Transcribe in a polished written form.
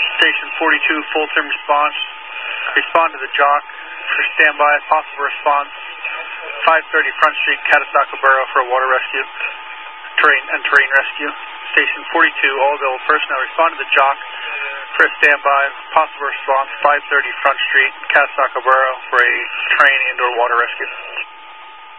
Station 42, full-term response. Respond to the jock for standby. Possible response. 530 Front Street, Catasauqua Borough for a water rescue. Terrain rescue. Station 42, all available personnel respond to the jock for a standby. Possible response. 530 Front Street, Catasauqua Borough for a train indoor water rescue.